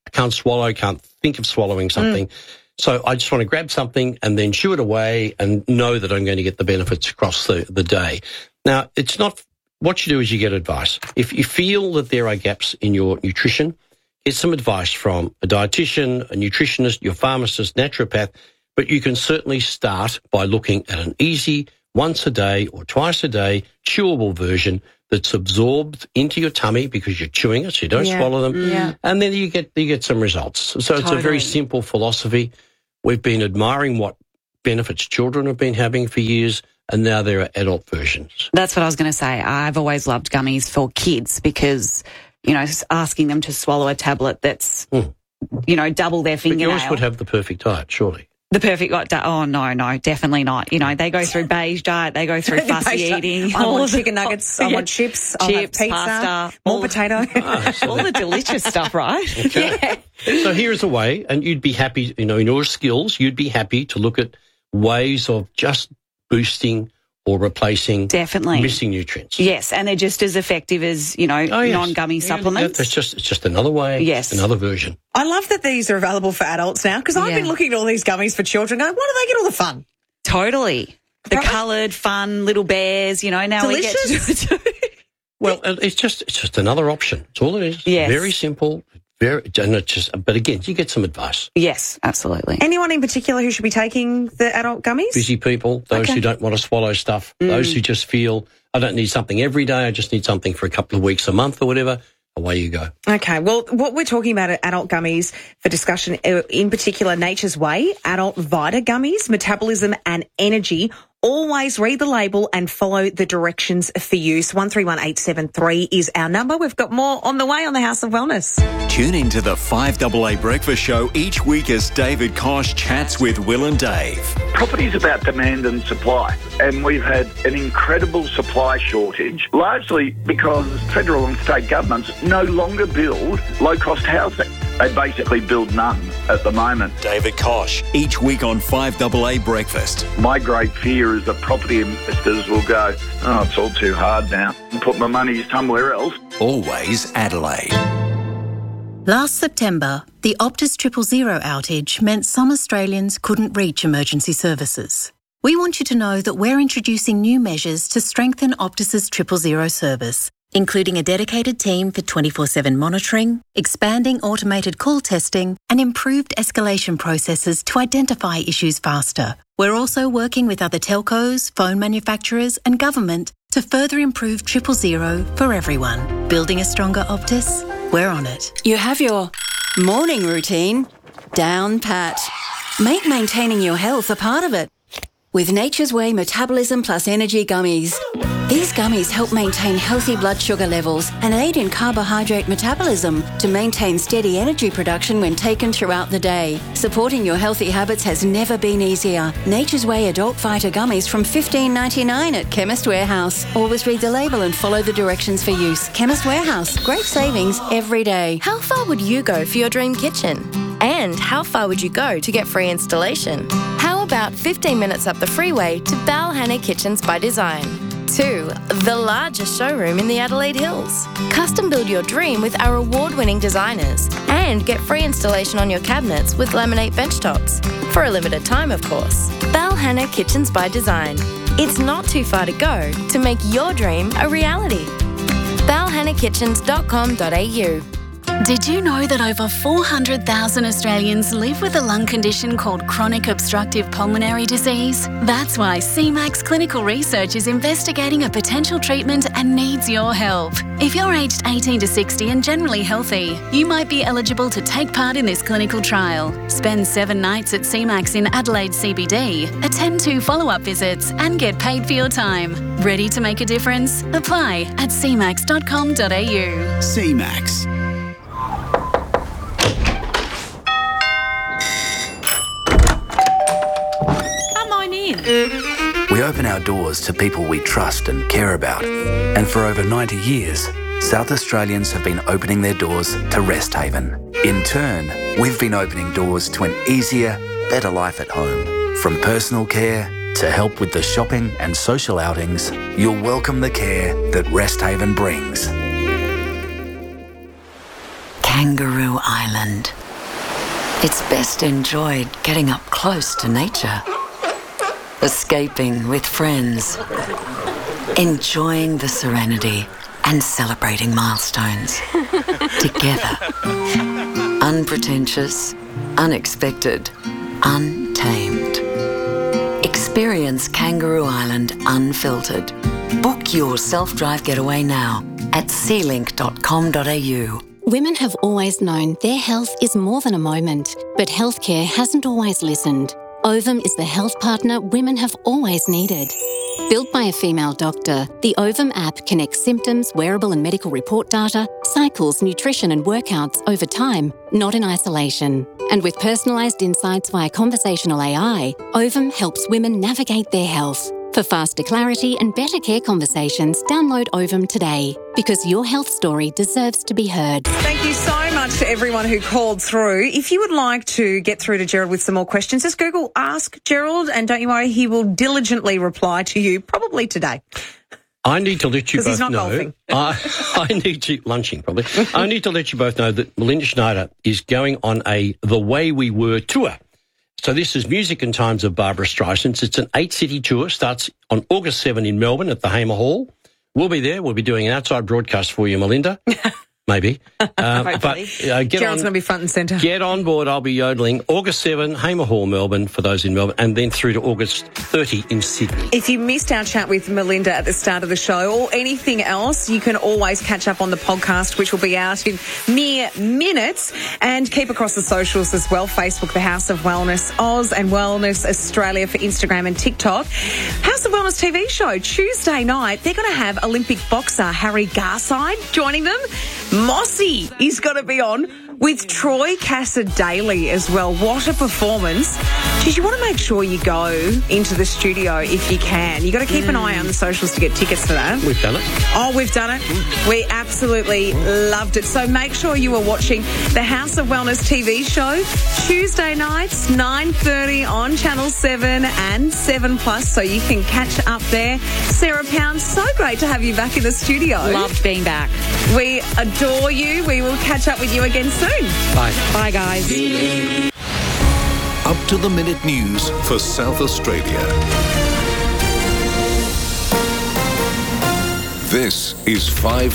can't swallow, can't think of swallowing something. So I just want to grab something and then chew it away and know that I'm going to get the benefits across the day. Now, it's not, what you do is you get advice. If you feel that there are gaps in your nutrition, get some advice from a dietitian, a nutritionist, your pharmacist, naturopath, but you can certainly start by looking at an easy once a day or twice a day chewable version that's absorbed into your tummy because you're chewing it, so you don't swallow them. Yeah. And then you get some results. So it's a very simple philosophy. We've been admiring what benefits children have been having for years, and now there are adult versions. That's what I was going to say. I've always loved gummies for kids because, you know, asking them to swallow a tablet that's, you know, double their fingernail. But yours would have the perfect diet, surely. The perfect diet? Oh, no, definitely not. You know, they go through beige diet, they go through fussy eating. I want chicken nuggets, I want chips, I'll have pizza, pasta, more potato. All the delicious stuff, right? Okay. Yeah. So here's a way, and you'd be happy, you know, in your skills, you'd be happy to look at ways of just boosting or replacing missing nutrients. Yes, and they're just as effective as, you know, non-gummy supplements. It's just another way, another version. I love that these are available for adults now because I've been looking at all these gummies for children going, why do they get all the fun? Totally. The coloured, fun little bears, you know, now Delicious. we get to do it too. Well, it's just another option. That's all it is. Yes. Very simple. But again, you get some advice. Yes, absolutely. Anyone in particular who should be taking the adult gummies? Busy people, those who don't want to swallow stuff, those who just feel, I don't need something every day, I just need something for a couple of weeks, a month or whatever, away you go. Okay, well, what we're talking about at adult gummies for discussion, in particular, Nature's Way, adult Vita gummies, metabolism and energy. Always read the label and follow the directions for use. 131873 is our number. We've got more on the way on the House of Wellness. Tune in to the 5AA Breakfast Show each week as David Kosh chats with Will and Dave. Property is about demand and supply, and we've had an incredible supply shortage, largely because federal and state governments no longer build low-cost housing. They basically build none at the moment. David Kosh, each week on 5AA Breakfast. My great fear is that property investors will go, oh, it's all too hard now, and put my money somewhere else. Always Adelaide. Last September, the Optus 000 outage meant some Australians couldn't reach emergency services. We want you to know that we're introducing new measures to strengthen Optus's 000 service, including a dedicated team for 24/7 monitoring, expanding automated call testing, and improved escalation processes to identify issues faster. We're also working with other telcos, phone manufacturers, and government to further improve 000 for everyone. Building a stronger Optus? We're on it. You have your morning routine down pat. Make maintaining your health a part of it with Nature's Way Metabolism Plus Energy Gummies. These gummies help maintain healthy blood sugar levels and aid in carbohydrate metabolism to maintain steady energy production when taken throughout the day. Supporting your healthy habits has never been easier. Nature's Way Adult Vita Gummies from $15.99 at Chemist Warehouse. Always read the label and follow the directions for use. Chemist Warehouse. Great savings every day. How far would you go for your dream kitchen? And how far would you go to get free installation? How about 15 minutes up the freeway to Balhanna Kitchens by Design? 2. The largest showroom in the Adelaide Hills. Custom build your dream with our award-winning designers and get free installation on your cabinets with laminate benchtops. For a limited time, of course. Balhanna Kitchens by Design. It's not too far to go to make your dream a reality. balhannakitchens.com.au. Did you know that over 400,000 Australians live with a lung condition called chronic obstructive pulmonary disease? That's why CMAX Clinical Research is investigating a potential treatment and needs your help. If you're aged 18 to 60 and generally healthy, you might be eligible to take part in this clinical trial. Spend 7 nights at CMAX in Adelaide CBD, attend 2 follow-up visits and get paid for your time. Ready to make a difference? Apply at cmax.com.au. CMAX. We open our doors to people we trust and care about. And for over 90 years, South Australians have been opening their doors to Rest Haven. In turn, we've been opening doors to an easier, better life at home. From personal care to help with the shopping and social outings, you'll welcome the care that Rest Haven brings. Kangaroo Island. It's best enjoyed getting up close to nature, escaping with friends, enjoying the serenity and celebrating milestones together. Unpretentious, unexpected, untamed. Experience Kangaroo Island unfiltered. Book your self-drive getaway now at sealink.com.au. Women have always known their health is more than a moment, but healthcare hasn't always listened. Ovum is the health partner women have always needed. Built by a female doctor, the Ovum app connects symptoms, wearable and medical report data, cycles, nutrition and workouts over time, not in isolation. And with personalised insights via conversational AI, Ovum helps women navigate their health. For faster clarity and better care conversations, download Ovum today, because your health story deserves to be heard. Thank you so much to everyone who called through. If you would like to get through to Gerald with some more questions, just Google Ask Gerald, and don't you worry, he will diligently reply to you, probably today. I need to let you both he's not know. golfing. I need to lunching probably. I need to let you both know that Melinda Schneider is going on The Way We Were tour. So this is Music and Times of Barbara Streisand. It's an 8-city tour. Starts on August 7 in Melbourne at the Hamer Hall. We'll be there. We'll be doing an outside broadcast for you, Melinda. Maybe. But Gerald's going to be front and centre. Get on board. I'll be yodeling. August 7, Hamer Hall, Melbourne, for those in Melbourne, and then through to August 30 in Sydney. If you missed our chat with Melinda at the start of the show or anything else, you can always catch up on the podcast, which will be out in mere minutes. And keep across the socials as well. Facebook, The House of Wellness, Oz and Wellness Australia for Instagram and TikTok. House of Wellness TV show, Tuesday night. They're going to have Olympic boxer Harry Garside joining them. Mossy is going to be on with Troy Cassar-Daley as well. What a performance. Geez, you want to make sure you go into the studio if you can. You got to keep an eye on the socials to get tickets for that. We've done it. Oh, we've done it. We absolutely loved it. So make sure you are watching the House of Wellness TV show Tuesday nights, 9:30 on Channel 7 and 7+, so you can catch up there. Sarah Pound, so great to have you back in the studio. Loved being back. We adore you. We will catch up with you again soon. Bye. Bye, guys. Up to the minute news for South Australia. This is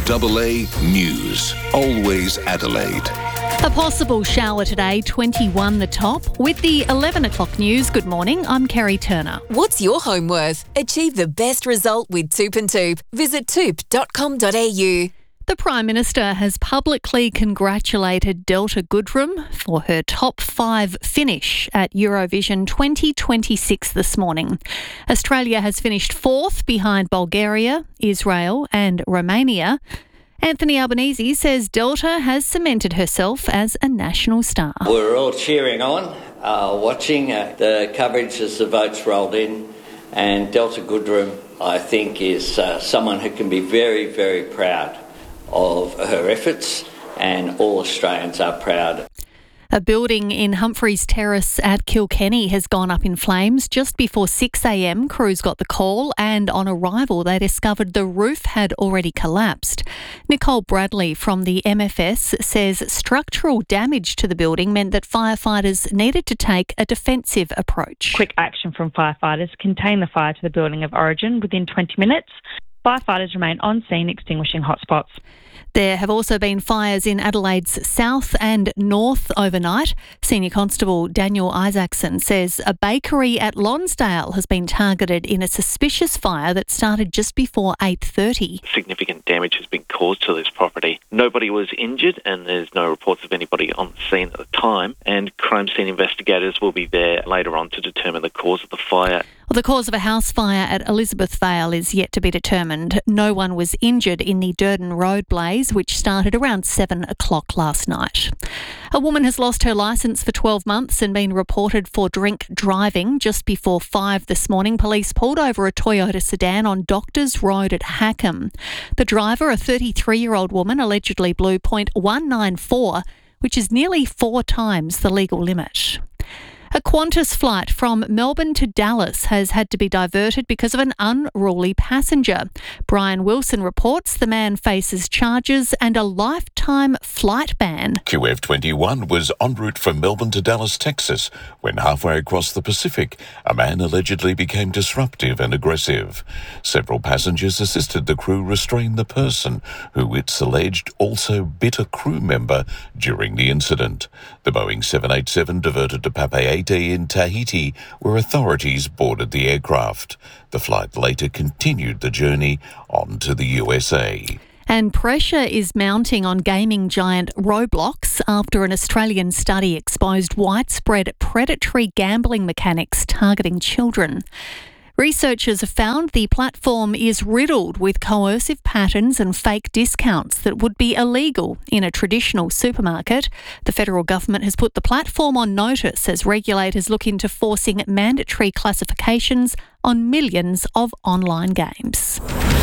5AA News. Always Adelaide. A possible shower today, 21 the top. With the 11 o'clock news, good morning, I'm Kerry Turner. What's your home worth? Achieve the best result with Toop and Toop. Visit toop.com.au. The Prime Minister has publicly congratulated Delta Goodrem for her top 5 finish at Eurovision 2026 this morning. Australia has finished 4th behind Bulgaria, Israel and Romania. Anthony Albanese says Delta has cemented herself as a national star. We're all cheering on, watching the coverage as the votes rolled in, and Delta Goodrem, I think, is someone who can be very, very proud of her efforts, and all Australians are proud. A building in Humphreys Terrace at Kilkenny has gone up in flames. Just before 6 a.m, crews got the call, and on arrival they discovered the roof had already collapsed. Nicole Bradley from the MFS says structural damage to the building meant that firefighters needed to take a defensive approach. Quick action from firefighters contained the fire to the building of origin within 20 minutes. Firefighters remain on scene extinguishing hotspots. There have also been fires in Adelaide's south and north overnight. Senior Constable Daniel Isaacson says a bakery at Lonsdale has been targeted in a suspicious fire that started just before 8:30. Significant damage has been caused to this property. Nobody was injured and there's no reports of anybody on the scene at the time, and crime scene investigators will be there later on to determine the cause of the fire. Well, the cause of a house fire at Elizabeth Vale is yet to be determined. No one was injured in the Durden Road blaze, which started around 7 o'clock last night. A woman has lost her licence for 12 months and been reported for drink driving. Just before 5 this morning, police pulled over a Toyota sedan on Doctors Road at Hackham. The driver, a 33-year-old woman, allegedly blew .194, which is nearly 4 times the legal limit. A Qantas flight from Melbourne to Dallas has had to be diverted because of an unruly passenger. Brian Wilson reports the man faces charges and a lifetime flight ban. QF21 was en route from Melbourne to Dallas, Texas, when halfway across the Pacific, a man allegedly became disruptive and aggressive. Several passengers assisted the crew restrain the person, who it's alleged also bit a crew member during the incident. The Boeing 787 diverted to Papeete in Tahiti, where authorities boarded the aircraft. The flight later continued the journey on to the USA. And pressure is mounting on gaming giant Roblox after an Australian study exposed widespread predatory gambling mechanics targeting children. Researchers have found the platform is riddled with coercive patterns and fake discounts that would be illegal in a traditional supermarket. The federal government has put the platform on notice as regulators look into forcing mandatory classifications on millions of online games.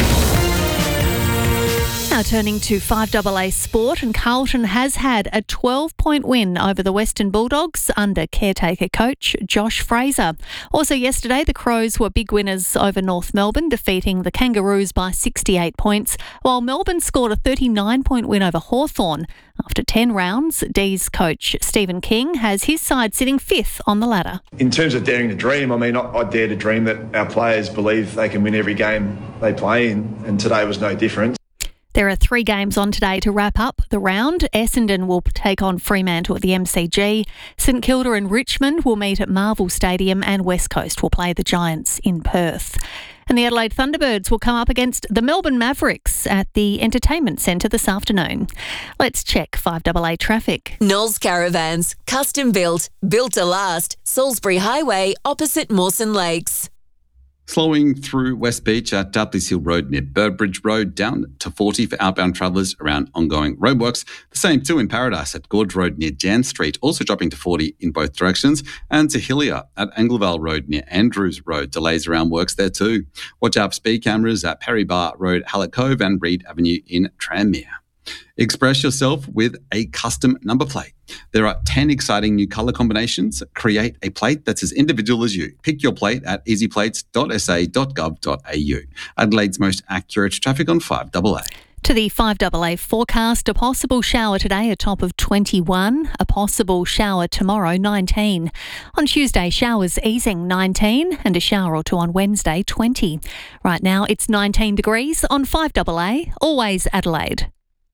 Now turning to 5AA sport, and Carlton has had a 12-point win over the Western Bulldogs under caretaker coach Josh Fraser. Also yesterday, the Crows were big winners over North Melbourne, defeating the Kangaroos by 68 points, while Melbourne scored a 39-point win over Hawthorn. After 10 rounds, D's coach Stephen King has his side sitting 5th on the ladder. In terms of daring to dream, I dare to dream that our players believe they can win every game they play in, and today was no different. There are 3 games on today to wrap up the round. Essendon will take on Fremantle at the MCG. St Kilda and Richmond will meet at Marvel Stadium, and West Coast will play the Giants in Perth. And the Adelaide Thunderbirds will come up against the Melbourne Mavericks at the Entertainment Centre this afternoon. Let's check 5AA traffic. Knowles Caravans, custom built, built to last. Salisbury Highway, opposite Mawson Lakes. Slowing through West Beach at Dudley's Hill Road near Burbridge Road, down to 40 for outbound travellers around ongoing roadworks. The same too in Paradise at Gorge Road near Jan Street, also dropping to 40 in both directions. And to Hillier at Anglevale Road near Andrews Road, delays around works there too. Watch out for speed cameras at Perry Bar Road, Hallett Cove and Reed Avenue in Tranmere. Express yourself with a custom number plate. There are 10 exciting new colour combinations. Create a plate that's as individual as you. Pick your plate at easyplates.sa.gov.au. Adelaide's most accurate traffic on 5AA. To the 5AA forecast, a possible shower today, a top of 21. A possible shower tomorrow, 19. On Tuesday, showers easing, 19. And a shower or two on Wednesday, 20. Right now, it's 19 degrees on 5AA, always Adelaide.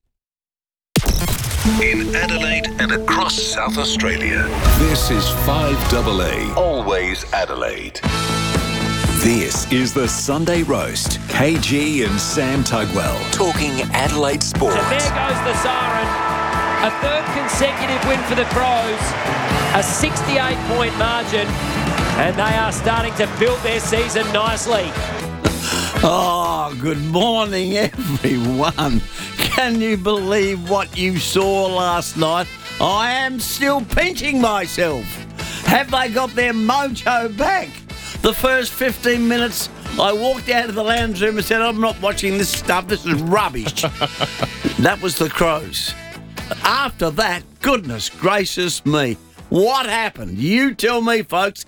In Adelaide and across South Australia, this is 5AA, always Adelaide. This is the Sunday Roast. KG and Sam Tugwell talking Adelaide sport. And there goes the siren. A 3rd consecutive win for the Crows. A 68-point margin. And they are starting to build their season nicely. Oh, good morning, everyone. Can you believe what you saw last night? I am still pinching myself. Have they got their mojo back? The first 15 minutes, I walked out of the lounge room and said, I'm not watching this stuff. This is rubbish. That was the Crows. After that, goodness gracious me. What happened? You tell me, folks.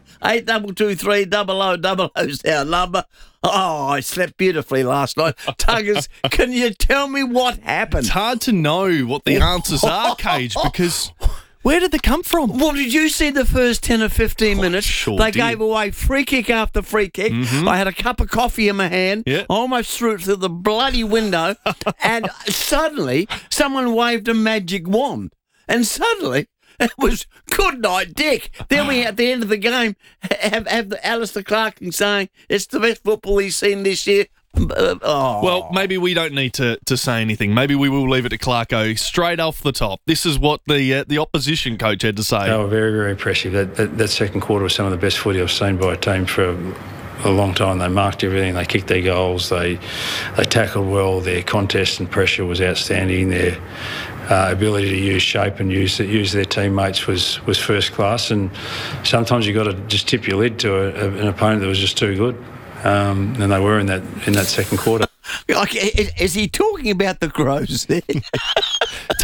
8223 is our number. Oh, I slept beautifully last night. Tuggers, can you tell me what happened? It's hard to know what the answers are, Cage, because where did they come from? Well, did you see the first 10 or 15 minutes? Sure they did. gave away free kick after free kick. Mm-hmm. I had a cup of coffee in my hand. Yeah. I almost threw it through the bloody window. And suddenly, someone waved a magic wand. And suddenly, it was good night, Dick. Then we, at the end of the game, have the Alistair Clark saying it's the best football he's seen this year. Well, maybe we don't need to say anything. Maybe we will leave it to Clarko straight off the top. This is what the opposition coach had to say. They were very, very impressive. That second quarter was some of the best footy I've seen by a team for a long time. They marked everything. They kicked their goals. They tackled well. Their contest and pressure was outstanding. Their ability to use shape and use their teammates was first class. And sometimes you've got to just tip your lid to an opponent that was just too good. And they were in that second quarter. Is he talking about the Crows there? It's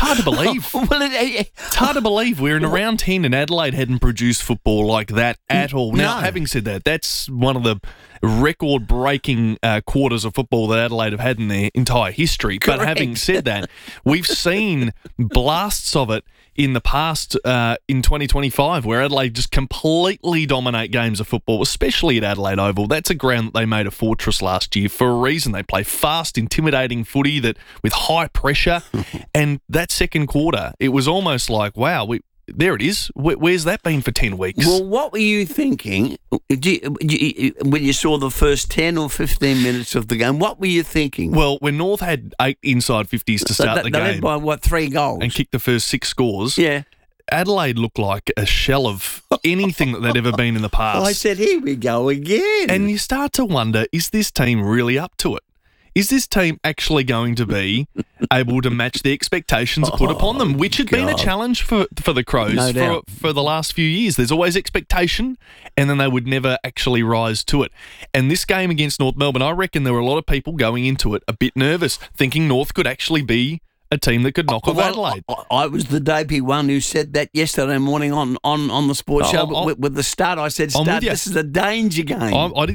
hard to believe. It's hard to believe we're in a round 10 and Adelaide hadn't produced football like that at all. Now, having said that, that's one of the record-breaking quarters of football that Adelaide have had in their entire history. Correct. But having said that, we've seen blasts of it in the past in 2025 where Adelaide just completely dominate games of football, especially at Adelaide Oval. That's a ground that they made a fortress last year for a reason. They play fast, intimidating footy that with high pressure. And that second quarter, it was almost like, wow, there it is. Where's that been for 10 weeks? Well, what were you thinking when you saw the first 10 or 15 minutes of the game? What were you thinking? Well, when North had 8 inside 50s to start the game. They led by, 3 goals? And kicked the first 6 scores. Yeah. Adelaide looked like a shell of anything that they'd ever been in the past. I said, here we go again. And you start to wonder, is this team really up to it? Is this team actually going to be able to match the expectations put upon them, which had been a challenge for the Crows for the last few years? There's always expectation, and then they would never actually rise to it. And this game against North Melbourne, I reckon there were a lot of people going into it a bit nervous, thinking North could actually be a team that could knock off Adelaide. I was the dopey one who said that yesterday morning on the sports show. With the start, I said, this is a danger game. I